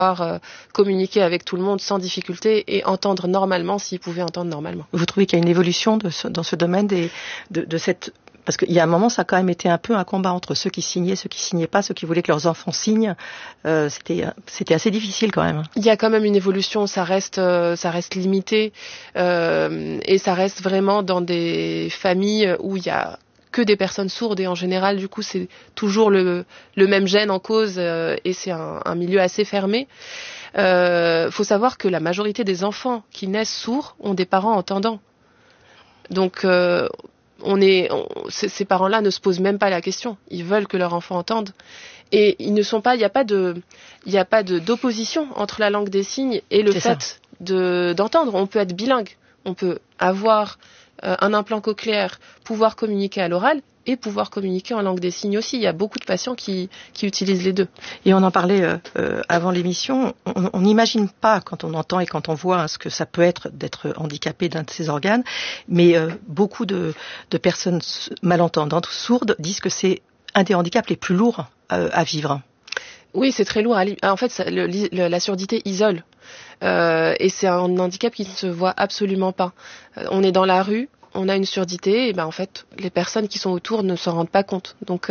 communiquer avec tout le monde sans difficulté et entendre normalement s'ils pouvaient entendre normalement. Vous trouvez qu'il y a une évolution dans ce domaine de cette... Parce qu'il y a un moment, ça a quand même été un peu un combat entre ceux qui signaient pas, ceux qui voulaient que leurs enfants signent. C'était assez difficile quand même. Il y a quand même une évolution, ça reste limité et ça reste vraiment dans des familles où il y a que des personnes sourdes et en général, du coup, c'est toujours le même gène en cause et c'est un milieu assez fermé. Faut savoir que la majorité des enfants qui naissent sourds ont des parents entendants. Donc ces parents-là ne se posent même pas la question. Ils veulent que leur enfant entende. Et il n'y a pas d'opposition entre la langue des signes et le fait d'entendre. On peut être bilingue. On peut avoir un implant cochléaire, pouvoir communiquer à l'oral et pouvoir communiquer en langue des signes aussi. Il y a beaucoup de patients qui utilisent les deux. Et on en parlait avant l'émission, on n'imagine pas quand on entend et quand on voit ce que ça peut être d'être handicapé d'un de ces organes, mais beaucoup de personnes malentendantes, sourdes, disent que c'est un des handicaps les plus lourds à vivre. Oui, c'est très lourd. En fait, la surdité isole. Et c'est un handicap qui ne se voit absolument pas. On est dans la rue, on a une surdité, et en fait, les personnes qui sont autour ne s'en rendent pas compte. Donc,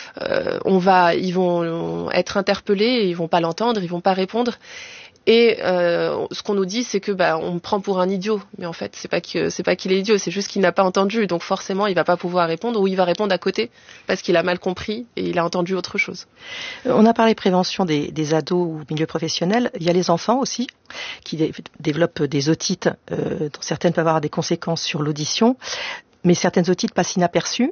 ils vont être interpellés, et ils vont pas l'entendre, ils vont pas répondre. Et ce qu'on nous dit, c'est que on me prend pour un idiot, mais en fait, c'est pas qu'il est idiot, c'est juste qu'il n'a pas entendu. Donc forcément, il va pas pouvoir répondre, ou il va répondre à côté parce qu'il a mal compris et il a entendu autre chose. On a parlé prévention des ados ou milieu professionnel. Il y a les enfants aussi qui développent des otites, dont certaines peuvent avoir des conséquences sur l'audition, mais certaines otites passent inaperçues.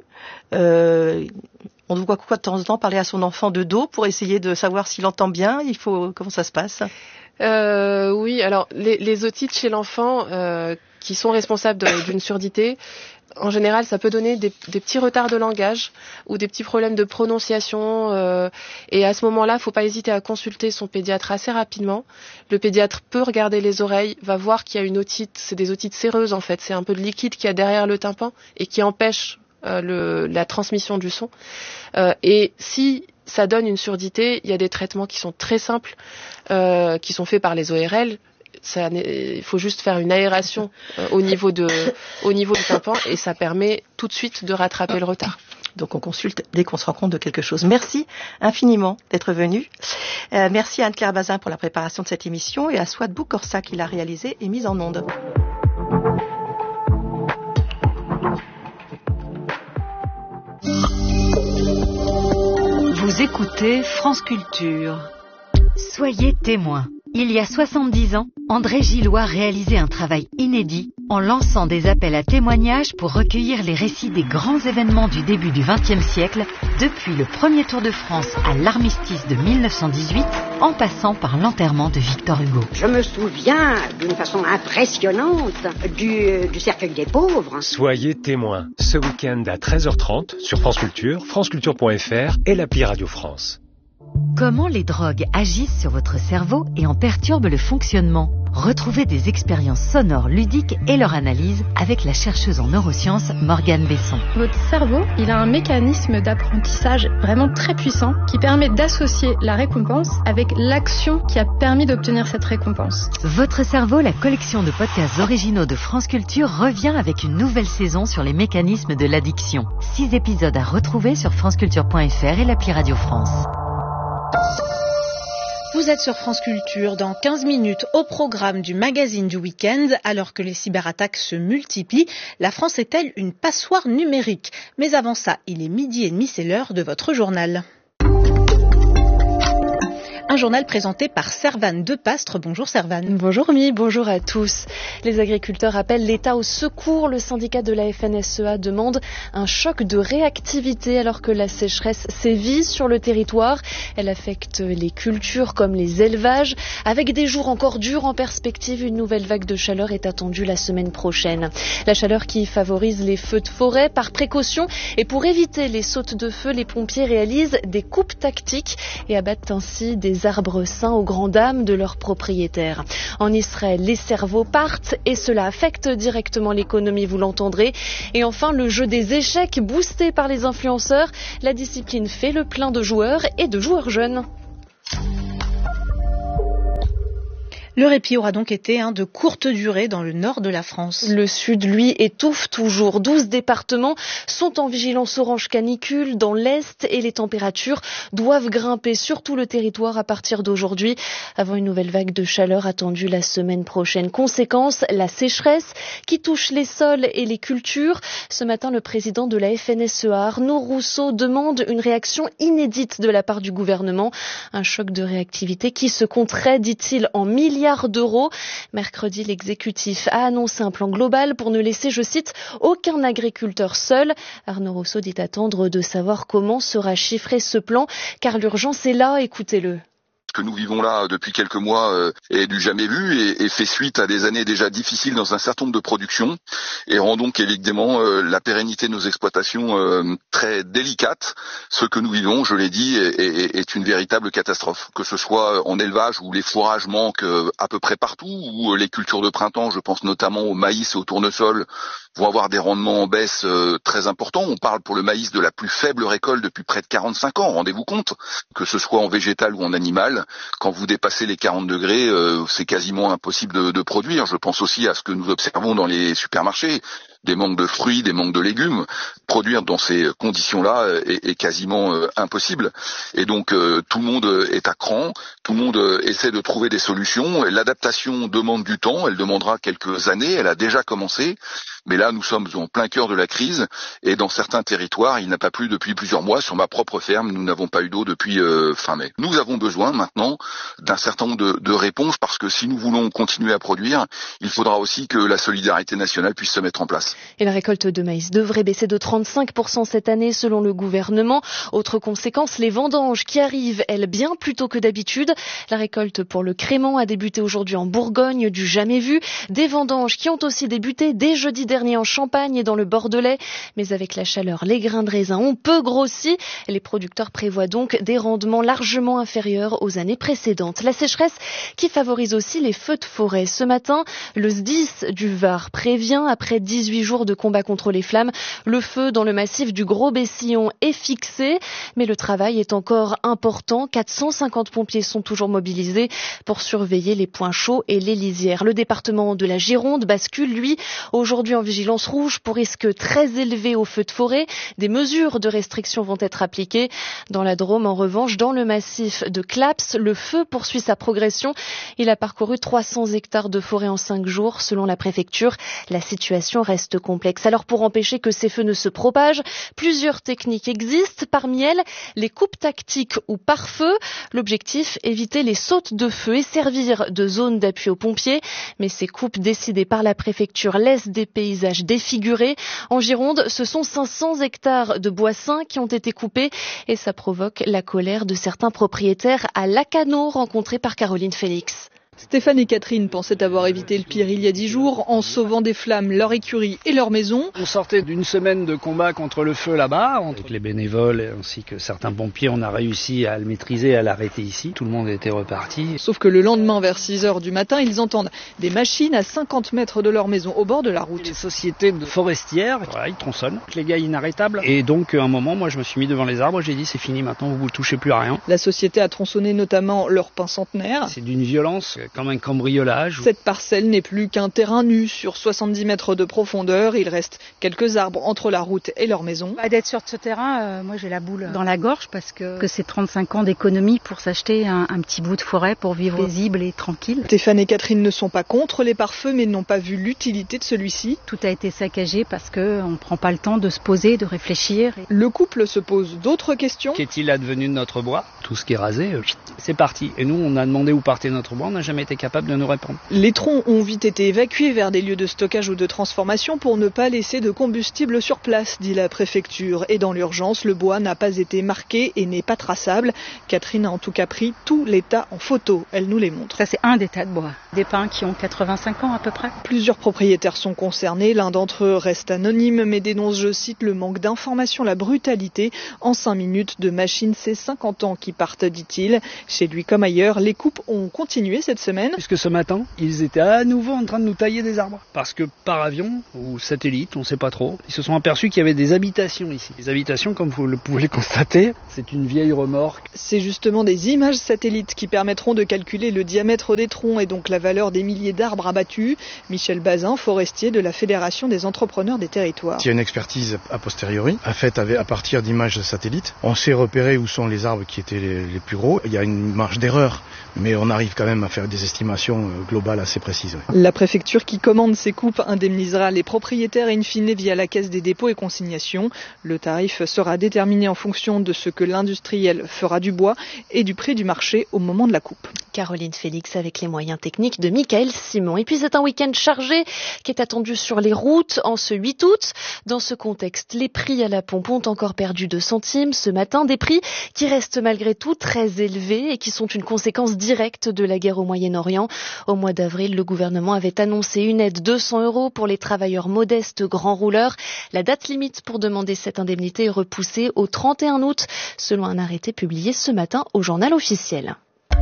On doit de temps en temps parler à son enfant de dos pour essayer de savoir s'il entend bien. Comment ça se passe? Oui, alors les otites chez l'enfant qui sont responsables d'une surdité, en général, ça peut donner des petits retards de langage ou des petits problèmes de prononciation. Et à ce moment-là, faut pas hésiter à consulter son pédiatre assez rapidement. Le pédiatre peut regarder les oreilles, va voir qu'il y a une otite. C'est des otites séreuses en fait. C'est un peu de liquide qu'il y a derrière le tympan et qui empêche la transmission du son. Et si ça donne une surdité, il y a des traitements qui sont très simples, qui sont faits par les ORL. Il faut juste faire une aération au niveau du tympan et ça permet tout de suite de rattraper le retard. Donc on consulte dès qu'on se rend compte de quelque chose. Merci infiniment d'être venu. Merci à Anne-Claire Bazin pour la préparation de cette émission et à Souad Boukorsa qui l'a réalisée et mise en onde. Vous écoutez France Culture. Soyez témoins. Il y a 70 ans, André Gillois réalisait un travail inédit en lançant des appels à témoignages pour recueillir les récits des grands événements du début du XXe siècle, depuis le premier Tour de France à l'armistice de 1918, en passant par l'enterrement de Victor Hugo. Je me souviens d'une façon impressionnante du cercueil des pauvres. Soyez témoins, ce week-end à 13h30 sur France Culture, franceculture.fr et l'appli Radio France. Comment les drogues agissent sur votre cerveau et en perturbent le fonctionnement? Retrouvez des expériences sonores ludiques et leur analyse avec la chercheuse en neurosciences Morgane Besson. Votre cerveau, il a un mécanisme d'apprentissage vraiment très puissant qui permet d'associer la récompense avec l'action qui a permis d'obtenir cette récompense. Votre cerveau, la collection de podcasts originaux de France Culture revient avec une nouvelle saison sur les mécanismes de l'addiction. 6 épisodes à retrouver sur franceculture.fr et l'appli Radio France. Vous êtes sur France Culture, dans 15 minutes au programme du magazine du week-end. Alors que les cyberattaques se multiplient, la France est-elle une passoire numérique? Mais avant ça, il est 12h30, c'est l'heure de votre journal. Un journal présenté par Servane Depastre. Bonjour Servane. Bonjour Mi, bonjour à tous. Les agriculteurs appellent l'État au secours. Le syndicat de la FNSEA demande un choc de réactivité alors que la sécheresse sévit sur le territoire. Elle affecte les cultures comme les élevages. Avec des jours encore durs en perspective, une nouvelle vague de chaleur est attendue la semaine prochaine. La chaleur qui favorise les feux de forêt par précaution et pour éviter les sautes de feu, les pompiers réalisent des coupes tactiques et abattent ainsi des arbres sains aux grandes dames de leurs propriétaires. En Israël, les cerveaux partent et cela affecte directement l'économie, vous l'entendrez. Et enfin, le jeu des échecs boosté par les influenceurs. La discipline fait le plein de joueurs et de joueurs jeunes. Le répit aura donc été de courte durée dans le nord de la France. Le sud, lui, étouffe toujours. 12 départements sont en vigilance orange canicule dans l'est et les températures doivent grimper sur tout le territoire à partir d'aujourd'hui avant une nouvelle vague de chaleur attendue la semaine prochaine. Conséquence, la sécheresse qui touche les sols et les cultures. Ce matin, le président de la FNSEA, Arnaud Rousseau, demande une réaction inédite de la part du gouvernement. Un choc de réactivité qui se compterait, dit-il, en milliards d'euros. Mercredi, l'exécutif a annoncé un plan global pour ne laisser, je cite, aucun agriculteur seul. Arnaud Rousseau dit attendre de savoir comment sera chiffré ce plan, car l'urgence est là, écoutez-le. Ce que nous vivons là depuis quelques mois est du jamais vu et fait suite à des années déjà difficiles dans un certain nombre de productions et rend donc évidemment la pérennité de nos exploitations très délicate. Ce que nous vivons, je l'ai dit, est une véritable catastrophe. Que ce soit en élevage où les fourrages manquent à peu près partout, où les cultures de printemps, je pense notamment au maïs et au tournesol, vont avoir des rendements en baisse très importants. On parle pour le maïs de la plus faible récolte depuis près de 45 ans, rendez-vous compte. Que ce soit en végétal ou en animal, quand vous dépassez les 40 degrés, c'est quasiment impossible de produire. Je pense aussi à ce que nous observons dans les supermarchés, des manques de fruits, des manques de légumes. Produire dans ces conditions-là est quasiment impossible. Et donc tout le monde est à cran, tout le monde essaie de trouver des solutions. Et l'adaptation demande du temps, elle demandera quelques années, elle a déjà commencé. Mais là, nous sommes en plein cœur de la crise et dans certains territoires, il n'a pas plu depuis plusieurs mois. Sur ma propre ferme, nous n'avons pas eu d'eau depuis fin mai. Nous avons besoin maintenant d'un certain nombre de réponses parce que si nous voulons continuer à produire, il faudra aussi que la solidarité nationale puisse se mettre en place. Et la récolte de maïs devrait baisser de 35% cette année selon le gouvernement. Autre conséquence, les vendanges qui arrivent, elles, bien plus tôt que d'habitude. La récolte pour le crément a débuté aujourd'hui en Bourgogne, du jamais vu. Des vendanges qui ont aussi débuté dès jeudi dernier en Champagne et dans le Bordelais. Mais avec la chaleur, les grains de raisin ont peu grossi. Les producteurs prévoient donc des rendements largement inférieurs aux années précédentes. La sécheresse qui favorise aussi les feux de forêt. Ce matin, le SDIS du Var prévient, après 18 jours de combat contre les flammes, le feu dans le massif du Gros-Bessillon est fixé. Mais le travail est encore important. 450 pompiers sont toujours mobilisés pour surveiller les points chauds et les lisières. Le département de la Gironde bascule, lui, aujourd'hui en vigilance rouge pour risque très élevé aux feux de forêt. Des mesures de restriction vont être appliquées. Dans la Drôme, en revanche, dans le massif de Claps, le feu poursuit sa progression. Il a parcouru 300 hectares de forêt en 5 jours. Selon la préfecture, la situation reste complexe. Alors pour empêcher que ces feux ne se propagent, plusieurs techniques existent. Parmi elles, les coupes tactiques ou pare-feu. L'objectif, éviter les sautes de feu et servir de zone d'appui aux pompiers. Mais ces coupes décidées par la préfecture laissent des paysages défigurés. En Gironde, ce sont 500 hectares de bois sains qui ont été coupés et ça provoque la colère de certains propriétaires à Lacanau, rencontrés par Caroline Félix. Stéphane et Catherine pensaient avoir évité le pire il y a 10 jours en sauvant des flammes leur écurie et leur maison. On sortait d'une semaine de combat contre le feu là-bas. Avec les bénévoles ainsi que certains pompiers, on a réussi à le maîtriser, à l'arrêter ici. Tout le monde était reparti. Sauf que le lendemain, vers 6h du matin, ils entendent des machines à 50 mètres de leur maison, au bord de la route. Les sociétés forestières, voilà, ils tronçonnent. Les gars inarrêtables. Et donc, à un moment, moi, je me suis mis devant les arbres. J'ai dit, c'est fini maintenant, vous ne touchez plus à rien. La société a tronçonné notamment leur pin centenaire. C'est d'une violence comme un cambriolage. Cette parcelle n'est plus qu'un terrain nu sur 70 mètres de profondeur. Il reste quelques arbres entre la route et leur maison. D'être sur ce terrain, moi j'ai la boule dans la gorge parce que c'est 35 ans d'économie pour s'acheter un petit bout de forêt pour vivre paisible et tranquille. Stéphane et Catherine ne sont pas contre les pare-feux mais n'ont pas vu l'utilité de celui-ci. Tout a été saccagé parce qu'on ne prend pas le temps de se poser, de réfléchir. Le couple se pose d'autres questions. Qu'est-il advenu de notre bois? Tout ce qui est rasé, c'est parti. Et nous, on a demandé où partait notre bois, on n'a jamais été capable de nous répondre. Les troncs ont vite été évacués vers des lieux de stockage ou de transformation pour ne pas laisser de combustible sur place, dit la préfecture. Et dans l'urgence, le bois n'a pas été marqué et n'est pas traçable. Catherine a en tout cas pris tous les tas en photo. Elle nous les montre. Ça, c'est un des tas de bois. Des pins qui ont 85 ans à peu près. Plusieurs propriétaires sont concernés. L'un d'entre eux reste anonyme mais dénonce, je cite, le manque d'information, la brutalité. En 5 minutes de machine, c'est 50 ans qui partent, dit-il. Chez lui comme ailleurs, les coupes ont continué cette semaine. semaine. Puisque ce matin, ils étaient à nouveau en train de nous tailler des arbres. Parce que par avion ou satellite, on ne sait pas trop, ils se sont aperçus qu'il y avait des habitations ici. Les habitations, comme vous le pouvez le constater, c'est une vieille remorque. C'est justement des images satellites qui permettront de calculer le diamètre des troncs et donc la valeur des milliers d'arbres abattus. Michel Bazin, forestier de la Fédération des entrepreneurs des territoires. Il y a une expertise a posteriori, faite à partir d'images satellites. On sait repérer où sont les arbres qui étaient les plus gros. Il y a une marge d'erreur, mais on arrive quand même à faire des estimations globales assez précises. La préfecture qui commande ces coupes indemnisera les propriétaires in fine via la caisse des dépôts et consignations. Le tarif sera déterminé en fonction de ce que l'industriel fera du bois et du prix du marché au moment de la coupe. Caroline Félix avec les moyens techniques de Michael Simon. Et puis c'est un week-end chargé qui est attendu sur les routes en ce 8 août. Dans ce contexte, les prix à la pompe ont encore perdu 2 centimes ce matin. Des prix qui restent malgré tout très élevés et qui sont une conséquence directe de la guerre au Moyen-Orient. Au mois d'avril, le gouvernement avait annoncé une aide 200 € pour les travailleurs modestes grands rouleurs. La date limite pour demander cette indemnité est repoussée au 31 août, selon un arrêté publié ce matin au journal officiel.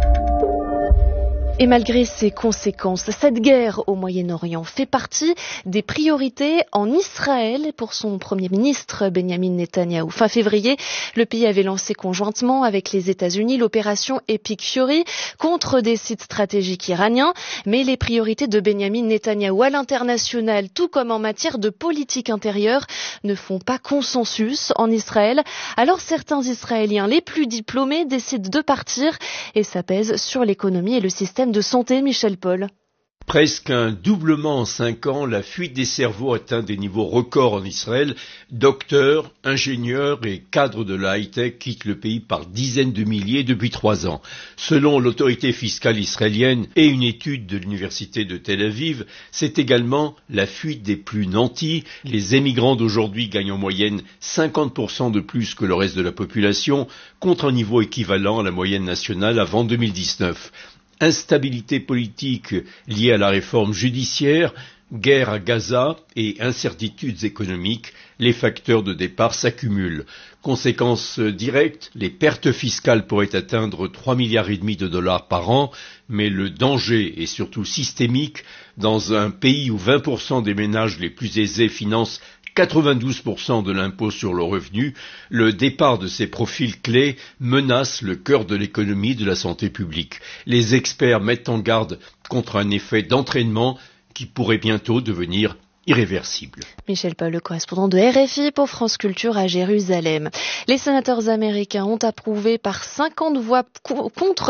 Et malgré ses conséquences, cette guerre au Moyen-Orient fait partie des priorités en Israël pour son Premier ministre Benjamin Netanyahou. Fin février, le pays avait lancé conjointement avec les États-Unis l'opération Epic Fury contre des sites stratégiques iraniens. Mais les priorités de Benjamin Netanyahou à l'international, tout comme en matière de politique intérieure, ne font pas consensus en Israël. Alors certains Israéliens les plus diplômés décident de partir et ça pèse sur l'économie et le système de santé. Michel Paul. Presque un doublement en 5 ans, la fuite des cerveaux atteint des niveaux records en Israël. Docteurs, ingénieurs et cadres de la high-tech quittent le pays par dizaines de milliers depuis 3 ans. Selon l'autorité fiscale israélienne et une étude de l'université de Tel Aviv, c'est également la fuite des plus nantis. Les émigrants d'aujourd'hui gagnent en moyenne 50% de plus que le reste de la population, contre un niveau équivalent à la moyenne nationale avant 2019. Instabilité politique liée à la réforme judiciaire, guerre à Gaza et incertitudes économiques, les facteurs de départ s'accumulent. Conséquence directe, les pertes fiscales pourraient atteindre 3,5 milliards de dollars par an, mais le danger est surtout systémique dans un pays où 20% des ménages les plus aisés financent 92% de l'impôt sur le revenu, le départ de ces profils clés menace le cœur de l'économie et de la santé publique. Les experts mettent en garde contre un effet d'entraînement qui pourrait bientôt devenir irréversible. Michel Paul, le correspondant de RFI pour France Culture à Jérusalem. Les sénateurs américains ont approuvé par 50 voix pour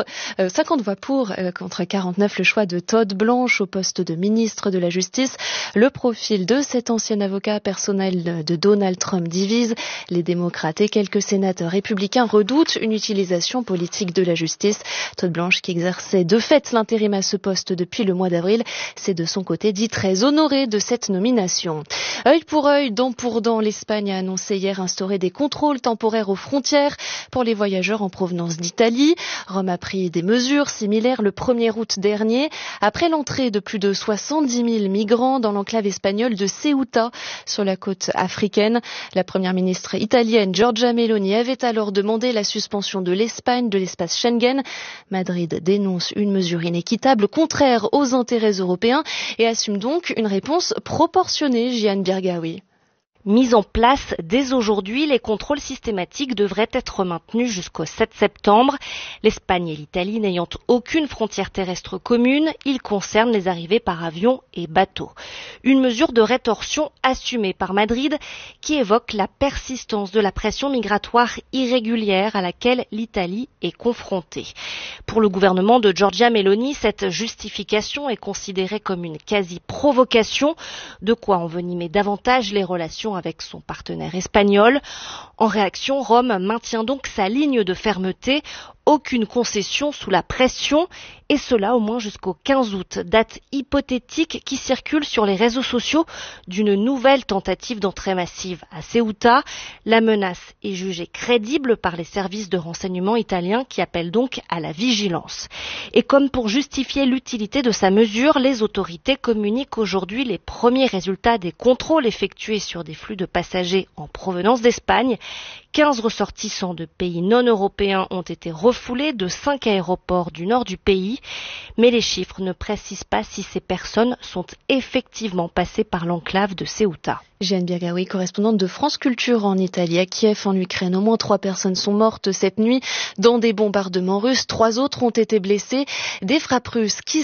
contre 49 le choix de Todd Blanche au poste de ministre de la Justice. Le profil de cet ancien avocat personnel de Donald Trump divise. Les démocrates et quelques sénateurs républicains redoutent une utilisation politique de la justice. Todd Blanche, qui exerçait de fait l'intérim à ce poste depuis le mois d'avril, s'est de son côté dit très honoré de cette nomination. Œil pour œil, dent pour dent, l'Espagne a annoncé hier instaurer des contrôles temporaires aux frontières pour les voyageurs en provenance d'Italie. Rome a pris des mesures similaires le 1er août dernier, après l'entrée de plus de 70 000 migrants dans l'enclave espagnole de Ceuta, sur la côte africaine. La première ministre italienne Giorgia Meloni avait alors demandé la suspension de l'Espagne de l'espace Schengen. Madrid dénonce une mesure inéquitable, contraire aux intérêts européens et assume donc une réponse proportionnée. Jeanne Birgaoui. Mis en place dès aujourd'hui, les contrôles systématiques devraient être maintenus jusqu'au 7 septembre. L'Espagne et l'Italie n'ayant aucune frontière terrestre commune, ils concernent les arrivées par avion et bateau. Une mesure de rétorsion assumée par Madrid qui évoque la persistance de la pression migratoire irrégulière à laquelle l'Italie est confrontée. Pour le gouvernement de Giorgia Meloni, cette justification est considérée comme une quasi-provocation, de quoi envenimer davantage les relations avec son partenaire espagnol. En réaction, Rome maintient donc sa ligne de fermeté. Aucune concession sous la pression, et cela au moins jusqu'au 15 août, date hypothétique qui circule sur les réseaux sociaux d'une nouvelle tentative d'entrée massive à Ceuta. La menace est jugée crédible par les services de renseignement italiens qui appellent donc à la vigilance. Et comme pour justifier l'utilité de sa mesure, les autorités communiquent aujourd'hui les premiers résultats des contrôles effectués sur des flux de passagers en provenance d'Espagne. 15 ressortissants de pays non européens ont été refusés refoulés de 5 aéroports du nord du pays. Mais les chiffres ne précisent pas si ces personnes sont effectivement passées par l'enclave de Ceuta. Jeanne Birgaoui, correspondante de France Culture en Italie, à Kiev, en Ukraine. Au moins 3 personnes sont mortes cette nuit dans des bombardements russes. 3 autres ont été blessées. Des frappes russes qui